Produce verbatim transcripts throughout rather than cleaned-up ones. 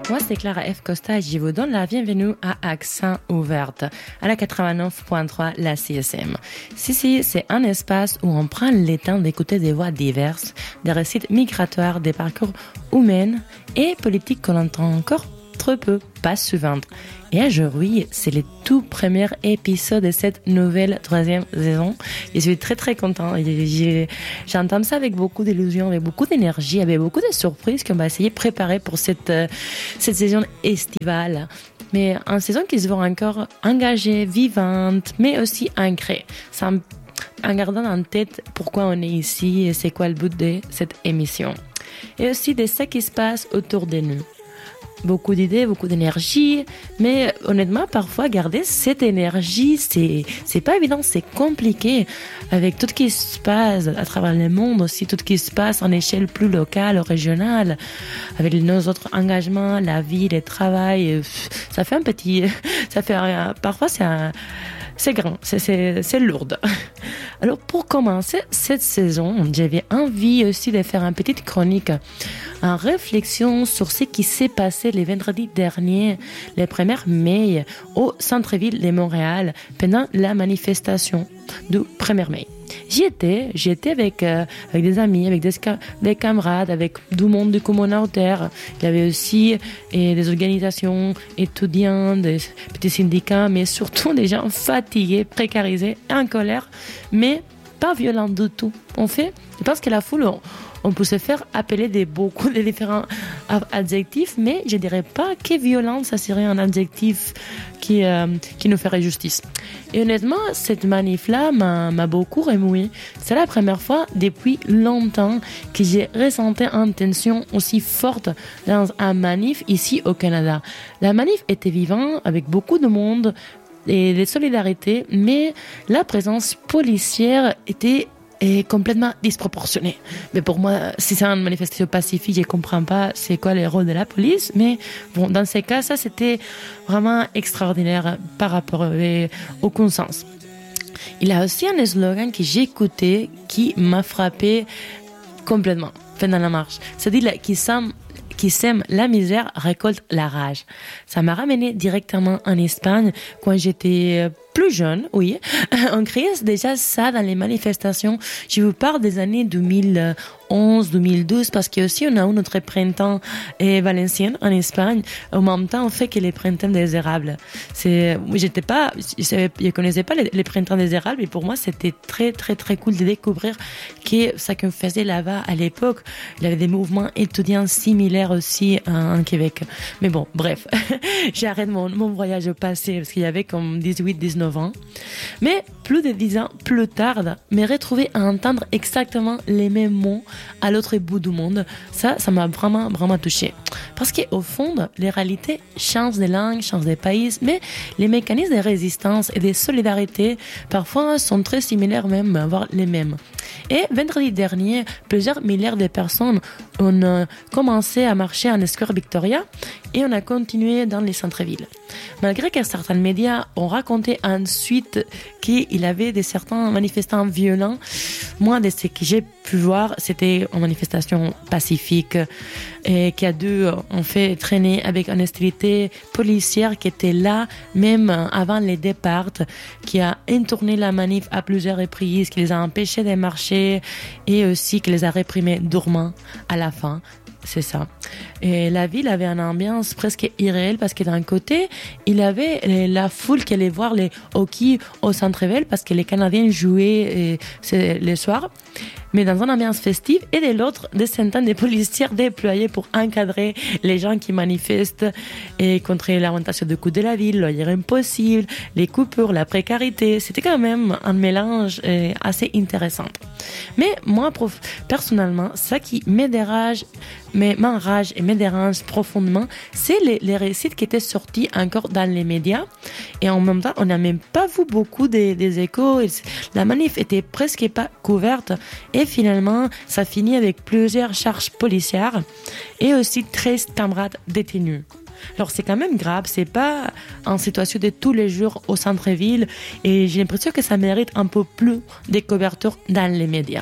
Moi, c'est Clara F. Costa et je vous donne la bienvenue à Accent Ouverte, à la quatre-vingt-neuf point trois, la C S M. Ici, c'est un espace où on prend le temps d'écouter des voix diverses, des récits migratoires, des parcours humains et politiques qu'on entend encore trop peu, pas souvent. Et aujourd'hui, c'est le tout premier épisode de cette nouvelle troisième saison. Je suis très très content. J'entends ça avec beaucoup d'illusions, avec beaucoup d'énergie, avec beaucoup de surprises qu'on va essayer de préparer pour cette, cette saison estivale. Mais une saison qui se voit encore engagée, vivante, mais aussi ancrée. En, en gardant en tête pourquoi on est ici et c'est quoi le but de cette émission. Et aussi de ce qui se passe autour de nous. Beaucoup d'idées, beaucoup d'énergie, mais honnêtement, parfois, garder cette énergie, c'est, c'est pas évident, c'est compliqué. Avec tout ce qui se passe à travers le monde aussi, tout ce qui se passe en échelle plus locale, régionale, avec nos autres engagements, la vie, le travail, ça fait un petit, ça fait, parfois, c'est un, c'est grand, c'est, c'est, c'est lourd. Alors, pour commencer cette saison, j'avais envie aussi de faire une petite chronique en réflexion sur ce qui s'est passé le vendredi dernier, le premier mai, au centre-ville de Montréal, pendant la manifestation du premier mai. J'y étais, j'y étais avec, euh, avec des amis, avec des, des camarades, avec du monde du communautaire. Il y avait aussi et des organisations étudiantes, des petits syndicats, mais surtout des gens fatigués, précarisés, en colère, mais pas violents du tout. En fait, je pense que la foule, on, on peut se faire appeler de beaucoup de différents adjectifs, mais je dirais pas que violent, ça serait un adjectif qui, euh, qui nous ferait justice. Et honnêtement, cette manif-là m'a, m'a beaucoup émoué. C'est la première fois depuis longtemps que j'ai ressenti une tension aussi forte dans un manif ici au Canada. La manif était vivante avec beaucoup de monde et de solidarité, mais la présence policière était est complètement disproportionné. Mais pour moi, si c'est une manifestation pacifique, je comprends pas c'est quoi le rôle de la police, mais bon, dans ces cas, ça, c'était vraiment extraordinaire par rapport au conscience. Il y a aussi un slogan que j'ai écouté qui m'a frappé complètement pendant la marche. C'est-à-dire qui semble qui sème la misère récolte la rage. Ça m'a ramené directement en Espagne quand j'étais plus jeune, oui. On criait déjà ça dans les manifestations. Je vous parle des années deux mille onze, deux mille douze, parce qu'aussi on a eu notre printemps eh, valencien en Espagne, au même temps on fait que les printemps des érables. C'est, j'étais pas, je, savais, je connaissais pas les, les printemps des érables, et pour moi c'était très très très cool de découvrir que ça qu'on faisait là-bas à l'époque. Il y avait des mouvements étudiants similaires aussi en, en Québec. Mais bon, bref, j'arrête mon, mon voyage au passé parce qu'il y avait comme dix-huit, dix-neuf ans. Mais plus de dix ans plus tard, me retrouver à entendre exactement les mêmes mots à l'autre bout du monde, ça, ça m'a vraiment, vraiment touché. Parce qu'au fond, les réalités changent de langue, changent de pays, mais les mécanismes de résistance et de solidarité, parfois, sont très similaires même, voire les mêmes. Et vendredi dernier, plusieurs milliards de personnes ont commencé à marcher en Square Victoria et on a continué dans les centres-villes. Malgré que certains médias ont raconté ensuite qu'il y avait des certains manifestants violents, moi, de ce que j'ai pu voir, c'était une manifestation pacifique et qui a dû, en fait, traîner avec une hostilité policière qui était là, même avant les départs, qui a entourné la manif à plusieurs reprises, qui les a empêchés de marcher et aussi qui les a réprimés durement à la fin. C'est ça. Et la ville avait une ambiance presque irréelle parce que d'un côté, il y avait la foule qui allait voir les hockey au centre-ville parce que les Canadiens jouaient le soir, mais dans une ambiance festive, et de l'autre, des centaines de policiers déployés pour encadrer les gens qui manifestent et contre l'augmentation du coût de la ville, loyer impossible, les coupures, la précarité. C'était quand même un mélange assez intéressant. Mais moi, personnellement, ça qui me dérange, mais m'enrage et me dérange profondément, c'est les, les récits qui étaient sortis encore dans les médias. Et en même temps, on n'a même pas vu beaucoup des, des échos. La manif était presque pas couverte. Et finalement, ça finit avec plusieurs charges policières et aussi treize camarades détenus. Alors c'est quand même grave, c'est pas une situation de tous les jours au centre-ville et j'ai l'impression que ça mérite un peu plus de couverture dans les médias.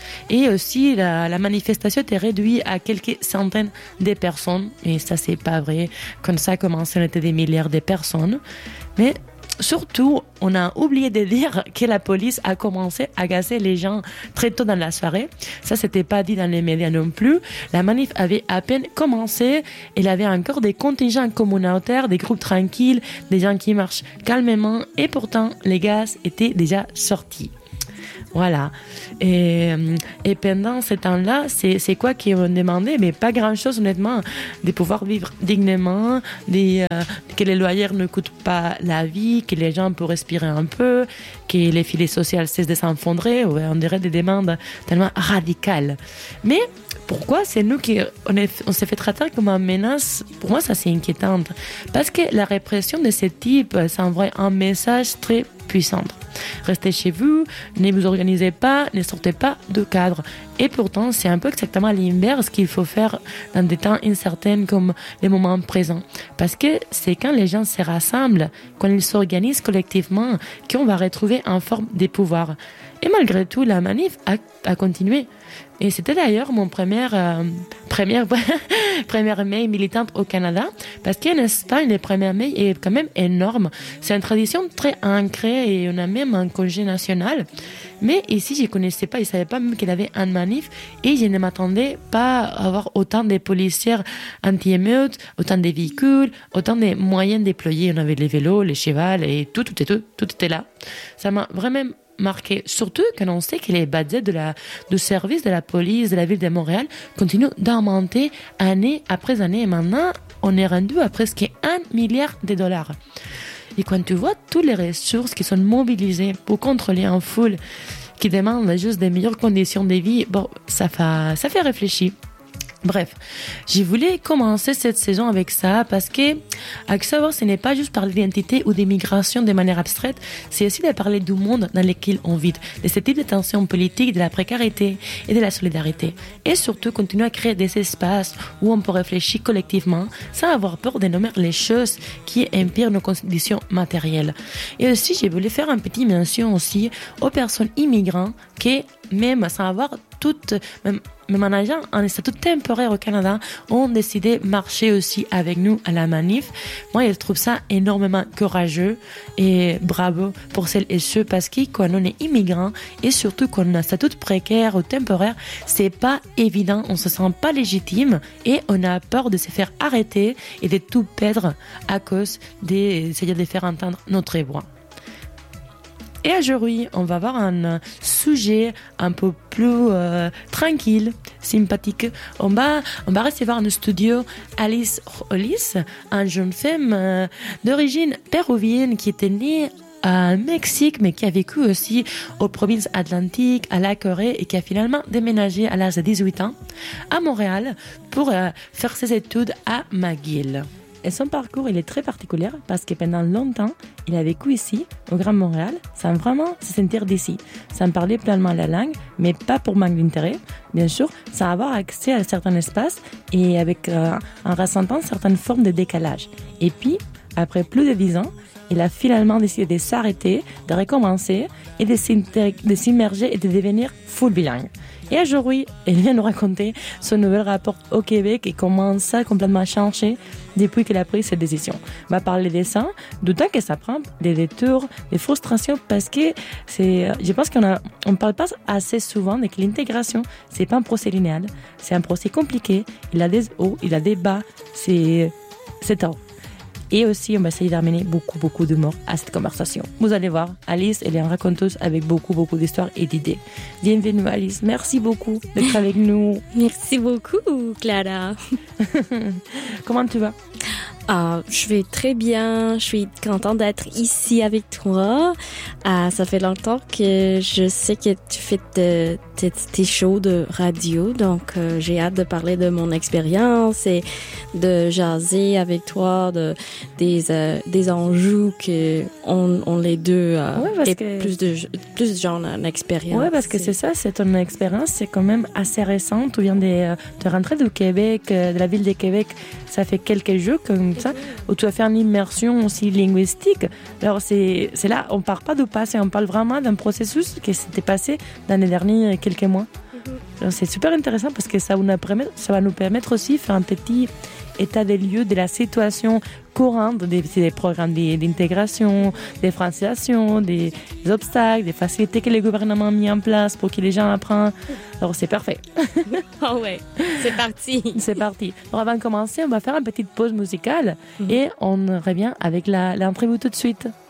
Et aussi, la, la manifestation était réduite à quelques centaines de personnes. Et ça, c'est pas vrai. Quand ça a commencé, on était des milliards de personnes. Mais surtout, on a oublié de dire que la police a commencé à gazer les gens très tôt dans la soirée. Ça, c'était pas dit dans les médias non plus. La manif avait à peine commencé. Il y avait encore des contingents communautaires, des groupes tranquilles, des gens qui marchent calmement. Et pourtant, les gaz étaient déjà sortis. Voilà. Et, et pendant ce temps-là, c'est, c'est quoi qu'ils ont demandé? Mais pas grand-chose, honnêtement. De pouvoir vivre dignement, de, euh, que les loyers ne coûtent pas la vie, que les gens peuvent respirer un peu, que les filets sociaux cessent de s'enfondrer. Ouais, on dirait des demandes tellement radicales. Mais pourquoi c'est nous qui on, est, on s'est fait traiter comme une menace? Pour moi, ça c'est inquiétant. Parce que la répression de ce type, ça envoie un message très puissant. Restez chez vous, ne vous organisez pas, ne sortez pas de cadre. Et pourtant, c'est un peu exactement l'inverse qu'il faut faire dans des temps incertains comme les moments présents. Parce que c'est quand les gens se rassemblent, quand ils s'organisent collectivement, qu'on va retrouver une forme de pouvoir. Et malgré tout, la manif a, a continué. Et c'était d'ailleurs mon premier, euh, première, première mai militante au Canada, parce qu'en Espagne, le premier mai est quand même énorme. C'est une tradition très ancrée et on a même un congé national. Mais ici, je ne connaissais pas, je ne savais pas même qu'il y avait un manif et je ne m'attendais pas à avoir autant de policiers anti-émeutes, autant de véhicules, autant de moyens déployés. On avait les vélos, les chevals et tout, tout, tout, tout était là. Ça m'a vraiment marqué, surtout quand on sait que les budgets de la, du service de la police de la ville de Montréal continuent d'augmenter année après année. Et maintenant, on est rendu à presque un milliard de dollars. Et quand tu vois toutes les ressources qui sont mobilisées pour contrôler en foule, qui demandent juste des meilleures conditions de vie, bon, ça fait, ça fait réfléchir. Bref, j'ai voulu commencer cette saison avec ça parce que, avec savoir, ce n'est pas juste parler d'identité ou d'immigration de manière abstraite, c'est aussi de parler du monde dans lequel on vit, de ce type de tensions politiques, de la précarité et de la solidarité. Et surtout, continuer à créer des espaces où on peut réfléchir collectivement sans avoir peur de nommer les choses qui empirent nos conditions matérielles. Et aussi, j'ai voulu faire une petite mention aussi aux personnes immigrantes qui, même sans avoir toutes, même Même en agent en statut temporaire au Canada, ont décidé de marcher aussi avec nous à la manif. Moi, je trouve ça énormément courageux et bravo pour celles et ceux parce que quand on est immigrant et surtout quand on a un statut précaire ou temporaire, c'est pas évident, on se sent pas légitime et on a peur de se faire arrêter et de tout perdre à cause d'essayer de faire entendre notre voix. Et aujourd'hui, on va avoir un sujet un peu plus euh, tranquille, sympathique. On va, on va recevoir en studio Alice Hollis, une jeune femme euh, d'origine péruvienne qui était née au Mexique, mais qui a vécu aussi aux provinces atlantiques, à la Corée, et qui a finalement déménagé à l'âge de dix-huit ans à Montréal pour euh, faire ses études à McGill. Et son parcours, il est très particulier parce que pendant longtemps, il a vécu ici, au Grand Montréal, sans vraiment se sentir d'ici, sans parler pleinement la langue, mais pas pour manque d'intérêt, bien sûr, sans avoir accès à certains espaces et avec, euh, en ressentant certaines formes de décalage. Et puis, après plus de dix ans, il a finalement décidé de s'arrêter, de recommencer et de s'immerger et de devenir full bilingue. Et aujourd'hui, elle vient nous raconter son nouvel rapport au Québec et comment ça a complètement changé depuis qu'elle a pris cette décision. On va parler de ça, d'autant que ça prend des détours, des frustrations, parce que c'est, je pense qu'on a, on parle pas assez souvent de que l'intégration, c'est pas un procès linéaire, c'est un procès compliqué. Il a des hauts, il a des bas, c'est, c'est tard. Et aussi, on va essayer d'amener beaucoup, beaucoup d'humour à cette conversation. Vous allez voir, Alice, elle est une raconteuse avec beaucoup, beaucoup d'histoires et d'idées. Bienvenue, Alice. Merci beaucoup d'être avec nous. Merci beaucoup, Clara. Comment tu vas? Ah, je vais très bien. Je suis contente d'être ici avec toi. Ah, ça fait longtemps que je sais que tu fais de, de, tes shows de radio, donc euh, j'ai hâte de parler de mon expérience et de jaser avec toi de des euh, des enjeux que on, on les deux euh, ouais, et que... plus de plus de gens en expérience. Ouais, parce que c'est ça, c'est ton expérience, c'est quand même assez récent. Tu viens de, de rentrer du Québec, de la ville de Québec. Ça fait quelques jours comme ça, où tu as fait une immersion aussi linguistique. Alors, c'est, c'est là, on ne parle pas du passé, on parle vraiment d'un processus qui s'était passé dans les derniers quelques quelques mois. Mm-hmm. Donc, c'est super intéressant parce que ça, nous permet, ça va nous permettre aussi de faire un petit état des lieux de la situation courante des, des programmes d'intégration, des francisation, des, des obstacles, des facilités que le gouvernement a mis en place pour que les gens apprennent. Alors, c'est parfait. Oh ouais, c'est parti. C'est parti. Alors, avant de commencer, on va faire une petite pause musicale mm-hmm. et on revient avec la, l'entrevue tout de suite.